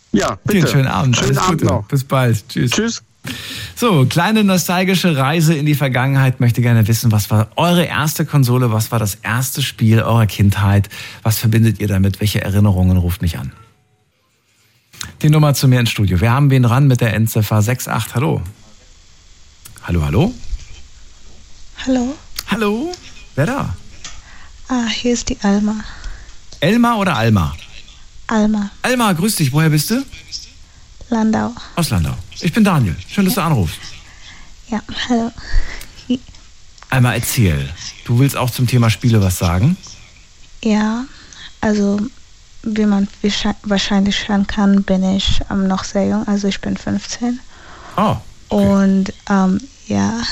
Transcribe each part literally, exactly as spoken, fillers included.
Ja, bitte. Dir einen schönen Abend. Schönen Alles Abend Gute. noch. Bis bald. Tschüss. Tschüss. So, kleine nostalgische Reise in die Vergangenheit. Möchte gerne wissen, was war eure erste Konsole? Was war das erste Spiel eurer Kindheit? Was verbindet ihr damit? Welche Erinnerungen? Ruft mich an. Die Nummer zu mir ins Studio. Wir haben wen ran mit der Endziffer sechs acht. Hallo. Hallo, hallo. Hallo. Hallo. Wer da? Ah, hier ist die Alma. Elmar oder Alma? Alma. Alma, grüß dich. Woher bist du? Landau. Aus Landau. Ich bin Daniel. Schön, dass du anrufst. Ja, hallo. Alma, erzähl. Du willst auch zum Thema Spiele was sagen? Ja, also wie man wahrscheinlich hören kann, bin ich ähm, noch sehr jung. Also ich bin fünfzehn. Oh. Okay. Und ähm, ja,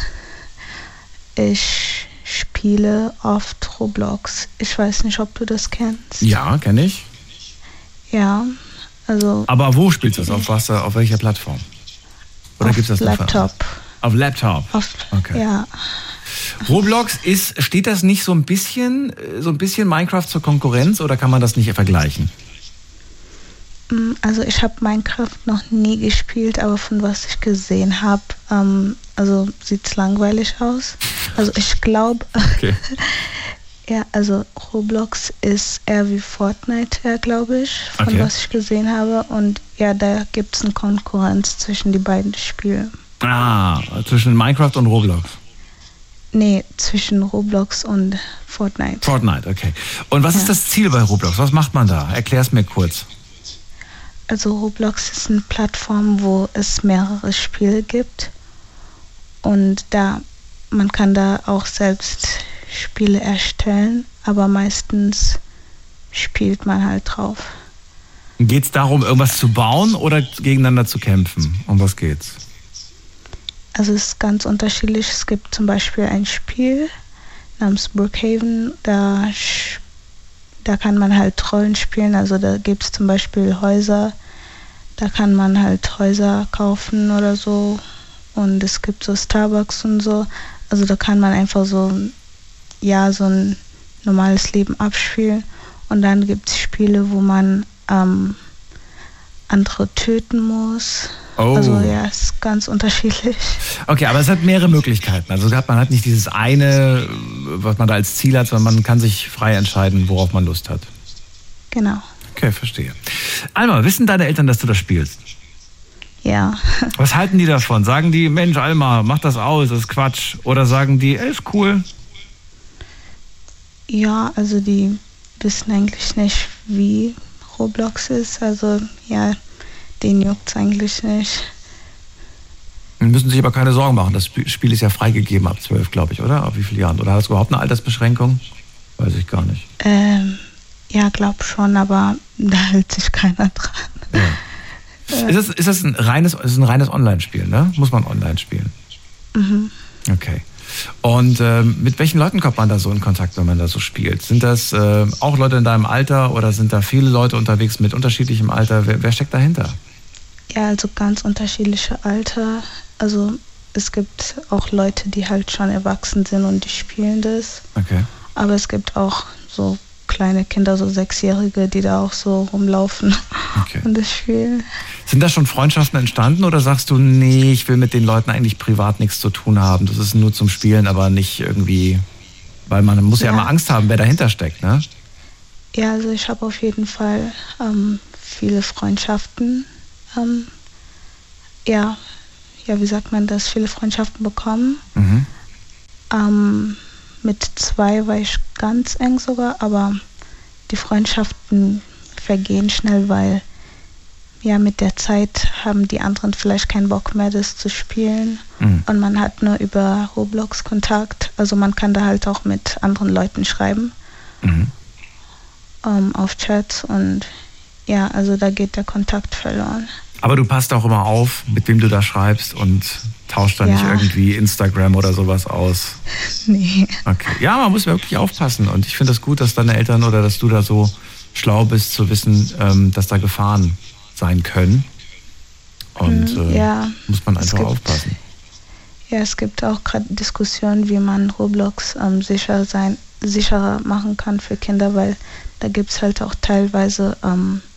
ich spiele oft Roblox. Ich weiß nicht, ob du das kennst. Ja, kenne ich. Ja, also... Aber wo spielst du das? Auf was? Auf welcher Plattform? Oder auf gibt's das Laptop. Auf Laptop? Auf, okay. Ja. Roblox, ist, steht das nicht so ein bisschen, so ein bisschen Minecraft zur Konkurrenz oder kann man das nicht vergleichen? Also ich habe Minecraft noch nie gespielt, aber von was ich gesehen habe, ähm, also sieht es langweilig aus. Also ich glaube, okay. ja, also Roblox ist eher wie Fortnite, glaube ich, von okay. was ich gesehen habe. Und ja, da gibt es eine Konkurrenz zwischen die beiden Spiele. Ah, zwischen Minecraft und Roblox. Nee, zwischen Roblox und Fortnite. Fortnite, okay. Und was ja. ist das Ziel bei Roblox? Was macht man da? Erklär's mir kurz. Also Roblox ist eine Plattform, wo es mehrere Spiele gibt. Und da, man kann da auch selbst Spiele erstellen, aber meistens spielt man halt drauf. Geht es darum, irgendwas zu bauen oder gegeneinander zu kämpfen? Um was geht's? Also es ist ganz unterschiedlich. Es gibt zum Beispiel ein Spiel namens Brookhaven, da, da kann man halt Rollen spielen. Also da gibt es zum Beispiel Häuser, da kann man halt Häuser kaufen oder so. Und es gibt so Starbucks und so. Also da kann man einfach so, ja, so ein normales Leben abspielen. Und dann gibt es Spiele, wo man ähm, andere töten muss. Oh. Also ja, ist ganz unterschiedlich. Okay, aber es hat mehrere Möglichkeiten. Also man hat nicht dieses eine, was man da als Ziel hat, sondern man kann sich frei entscheiden, worauf man Lust hat. Genau. Okay, verstehe. Alma, wissen deine Eltern, dass du das spielst? Ja. Was halten die davon? Sagen die, Mensch, Alma, mach das aus, das ist Quatsch. Oder sagen die, ey, ist cool? Ja, also die wissen eigentlich nicht, wie Roblox ist. Also ja, den juckt's eigentlich nicht. Müssen sich aber keine Sorgen machen. Das Spiel ist ja freigegeben ab zwölf, glaube ich, oder? Ab wie vielen Jahren? Oder hat es überhaupt eine Altersbeschränkung? Weiß ich gar nicht. Ähm, ja, glaub schon, aber da hält sich keiner dran. Ja. Ist das, ist das ein reines, ist ein reines Online-Spiel, ne? Muss man online spielen? Mhm. Okay. Und ähm, mit welchen Leuten kommt man da so in Kontakt, wenn man da so spielt? Sind das äh, auch Leute in deinem Alter oder sind da viele Leute unterwegs mit unterschiedlichem Alter? Wer, wer steckt dahinter? Ja, also ganz unterschiedliche Alter. Also es gibt auch Leute, die halt schon erwachsen sind und die spielen das. Okay. Aber es gibt auch so kleine Kinder, so Sechsjährige, die da auch so rumlaufen okay. und das spielen. Sind da schon Freundschaften entstanden oder sagst du, nee, ich will mit den Leuten eigentlich privat nichts zu tun haben? Das ist nur zum Spielen, aber nicht irgendwie, weil man muss ja, ja immer Angst haben, wer dahinter steckt, ne? Ja, also ich habe auf jeden Fall ähm, viele Freundschaften, ähm, ja, ja, wie sagt man das, viele Freundschaften bekommen. Mhm. Ähm, mit zwei war ich ganz eng sogar, aber die Freundschaften vergehen schnell, weil ja mit der Zeit haben die anderen vielleicht keinen Bock mehr, das zu spielen. Mhm. Und man hat nur über Roblox Kontakt. Also man kann da halt auch mit anderen Leuten schreiben. Mhm. Ähm, auf Chats und ja, also da geht der Kontakt verloren. Aber du passt auch immer auf, mit wem du da schreibst und tauscht da ja. nicht irgendwie Instagram oder sowas aus. Nee. Okay. Ja, man muss wirklich aufpassen und ich finde das gut, dass deine Eltern oder dass du da so schlau bist zu wissen, ähm, dass da Gefahren sein können. Und äh, ja, muss man einfach gibt, aufpassen. Ja, es gibt auch gerade Diskussionen, wie man Roblox ähm, sicher sein, sicherer machen kann für Kinder, weil da gibt es halt auch teilweise ähm,